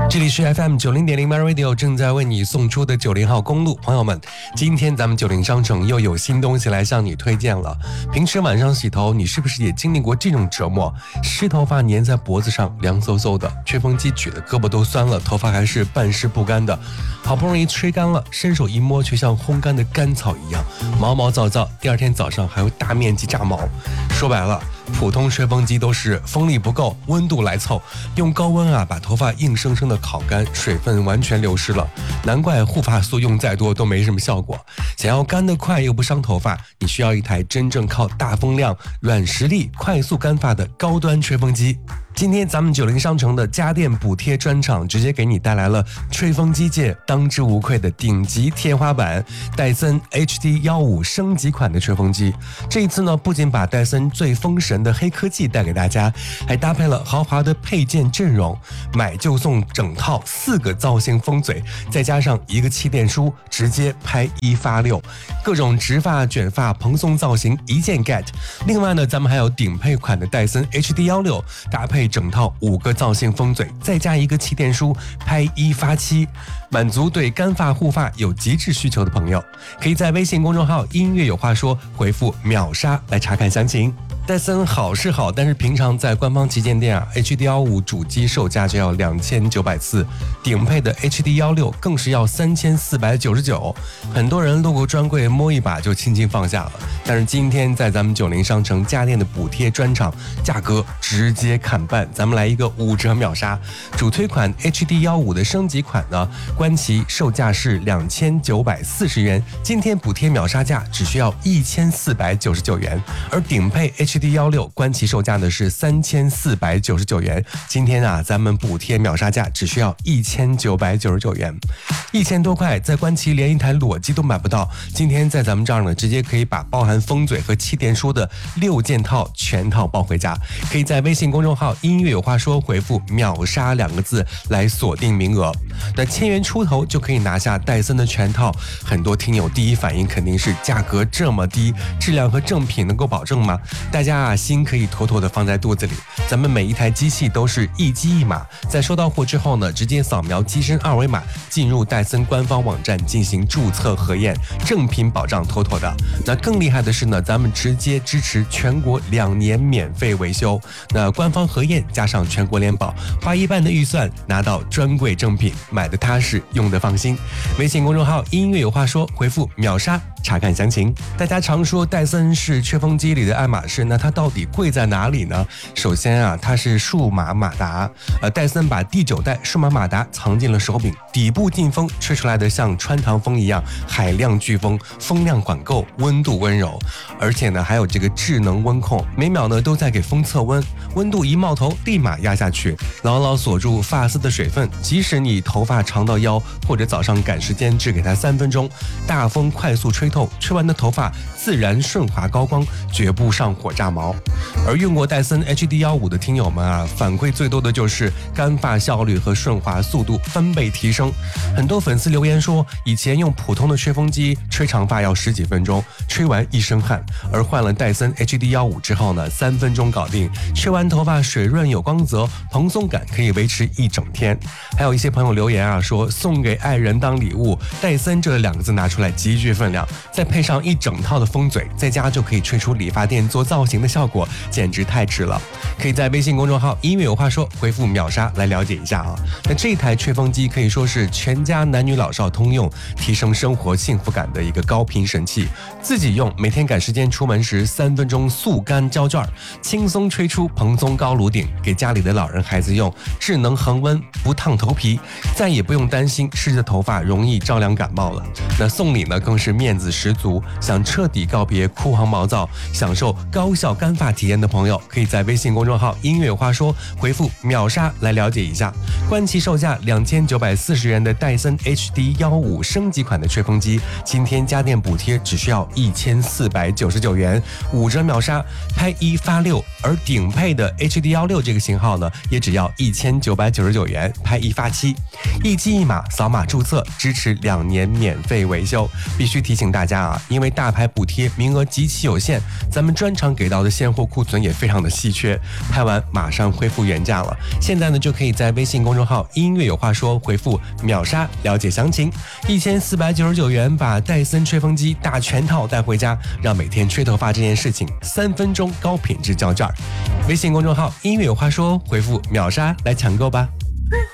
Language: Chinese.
这里是 FM90.0 MyRadio 正在为你送出的90号公路，朋友们，今天咱们90商城又有新东西来向你推荐了。平时晚上洗头，你是不是也经历过这种折磨？湿头发粘在脖子上，凉飕飕的，吹风机举的胳膊都酸了，头发还是半湿不干的。好不容易吹干了，伸手一摸，却像烘干的干草一样，毛毛躁躁。第二天早上还会大面积炸毛。说白了，普通吹风机都是风力不够，温度来凑，用高温把头发硬生生的烤干，水分完全流失了。难怪护发素用再多都没什么效果。想要干得快又不伤头发，你需要一台真正靠大风量、软实力快速干发的高端吹风机。今天咱们90商城的家电补贴专场，直接给你带来了吹风机界当之无愧的顶级天花板——戴森 HD15升级款的吹风机。这一次呢，不仅把戴森最封神的黑科技带给大家，还搭配了豪华的配件阵容，买就送整套4个造型风嘴，再加上1个气垫梳，直接拍1发6，各种直发、卷发、蓬松造型一键 get。另外呢，咱们还有顶配款的戴森 HD16，搭配整套5个造型风嘴，再加1个气垫梳，拍1发7，满足对干发护发有极致需求的朋友，可以在微信公众号音乐有话说回复秒杀来查看详情。戴森好是好，但是平常在官方旗舰店HD15主机售价就要2940，顶配的 HD16更是要3499。很多人路过专柜摸一把就轻轻放下了，但是今天在咱们90商城家电的补贴专场，价格直接砍半，咱们来一个5折秒杀。主推款 HD15的升级款呢，官旗售价是2940元，今天补贴秒杀价只需要1499元，而顶配 HD16官旗售价呢是3499元，今天咱们补贴秒杀价只需要1999元，1000多块，在官旗连一台裸机都买不到，今天在咱们这儿呢，直接可以把包含风嘴和气垫梳的6件套全套抱回家。可以在微信公众号音乐有话说回复秒杀2个字来锁定名额，那1000元出头就可以拿下戴森的全套。很多听友第一反应肯定是价格这么低，质量和正品能够保证吗？大家心可以妥妥的放在肚子里，咱们每一台机器都是一机一码，在收到货之后呢，直接扫描机身2维码进入戴森官方网站进行注册核验，正品保障妥妥的。那更厉害的是呢，咱们直接支持全国2年免费维修，那官方核验加上全国联保，花1半的预算拿到专柜正品，买的踏实，用的放心。微信公众号音乐有话说回复秒杀查看详情。大家常说戴森是吹风机里的爱马仕，那它到底贵在哪里呢？首先它是数码马达，戴森把第9代数码马达藏进了手柄，底部进风吹出来的像穿堂风一样海量飓风，风量管够，温度温柔，而且呢还有这个智能温控，每秒呢都在给风测温，温度一冒头立马压下去，牢牢锁住发丝的水分，即使你头发长到腰，或者早上赶时间只给它3分钟，大风快速吹透，吹完的头发自然顺滑高光，绝不上火炸毛。而用过戴森 HD15的听友们反馈最多的就是干发效率和顺滑速度翻倍提升。很多粉丝留言说，以前用普通的吹风机吹长发要10几分钟，吹完一身汗，而换了戴森 HD15之后呢，3分钟搞定，吹完头发水润有光泽，蓬松感可以维持1整天。还有一些朋友留言说，送给爱人当礼物，戴森这2个字拿出来极具分量，再配上1整套的风嘴，在家就可以吹出理发店做造型的效果，简直太值了。可以在微信公众号音乐有话说回复秒杀来了解一下那这台吹风机可以说是全家男女老少通用，提升生活幸福感的一个高频神器。自己用，每天赶时间出门时3分钟速干胶卷，轻松吹出蓬松高颅顶，给家里的老人孩子用，智能恒温不烫头皮，再也不用担心湿着头发容易着凉感冒了。那送礼呢更是面子十足，想彻底告别枯黄毛躁，享受高效干发体验的朋友，可以在微信公众号音乐有话说回复秒杀来了解一下。官旗售价2940元的戴森 HD15升级款的吹风机，今天家电补贴只需要1499元，5折秒杀，拍1发6。而顶配的 HD16这个型号呢，也只要1999元，拍1发7，一机一码，扫码注册，支持2年免费维修。必须提醒大家大家啊，因为大牌补贴名额极其有限，咱们专场给到的现货库存也非常的稀缺，拍完马上恢复原价了。现在呢，就可以在微信公众号音乐有话说回复秒杀了解详情，1499元把戴森吹风机大全套带回家，让每天吹头发这件事情3分钟高品质交卷。微信公众号音乐有话说回复秒杀来抢购吧。